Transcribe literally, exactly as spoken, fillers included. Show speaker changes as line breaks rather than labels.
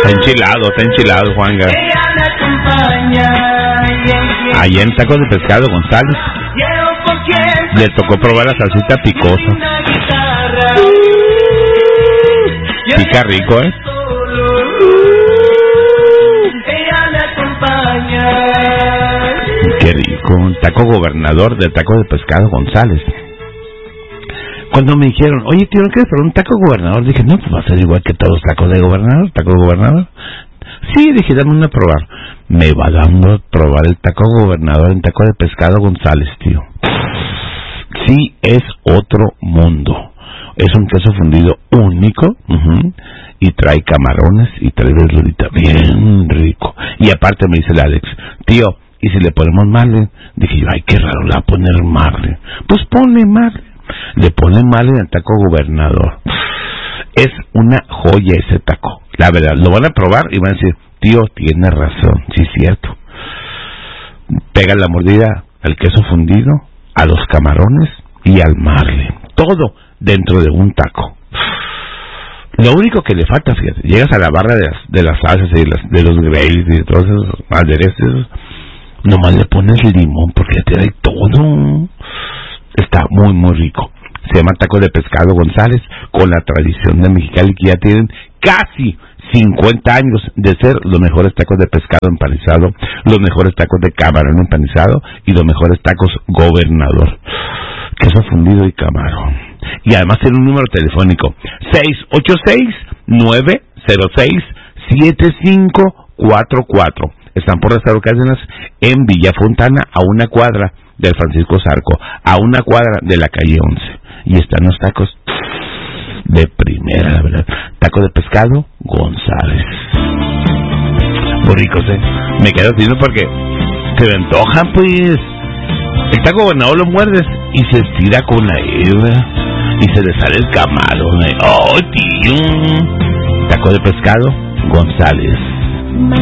Está enchilado, está enchilado, Juanga. Allá en Tacos de Pescado González le tocó probar la salsita picosa. Pica rico, ¿eh? Qué rico. Taco Gobernador del Taco de Pescado González. Cuando me dijeron, oye, tío, ¿no quieres probar un taco Gobernador? Dije, no, pues va a ser igual que todos los tacos de Gobernador. ¿Taco Gobernador? Sí, dije, dame una a probar. Me va dando a probar el Taco Gobernador en Taco de Pescado González, tío. Sí, es otro mundo. Es un queso fundido único, uh-huh, y trae camarones y trae verdurita bien rico. Y aparte me dice el Alex, tío, ¿y si le ponemos marlin? Dije yo, ay, qué raro, le va a poner marlin. Pues ponle marlin. Le ponen marlin al Taco Gobernador. Es una joya ese taco. La verdad, lo van a probar y van a decir, tío, tiene razón, sí es cierto. Pega la mordida al queso fundido, a los camarones y al marlin. Todo dentro de un taco. Lo único que le falta, fíjate, llegas a la barra de las, de las salsas y de, las, de los gravies y de todos esos aderezos, nomás le pones limón porque te da todo. Está muy muy rico. Se llama Taco de Pescado González, con la tradición de Mexicali, que ya tienen casi cincuenta años de ser los mejores tacos de pescado empanizado, los mejores tacos de camarón empanizado y los mejores tacos Gobernador, queso fundido y camarón. Y además tiene un número telefónico, seis ocho seis, nueve cero seis, siete cinco cuatro cuatro. Están por Restaurant Cárdenas en Villa Fontana, a una cuadra del Francisco Zarco, a una cuadra de la calle once. Y están los tacos de primera, la verdad. Taco de Pescado González. Muy ricos, ¿eh? Me quedo diciendo porque se me antojan, pues. El taco Gobernador lo muerdes y se estira con la hebra y se le sale el camarón. ¡Oh, tío! Taco de Pescado González.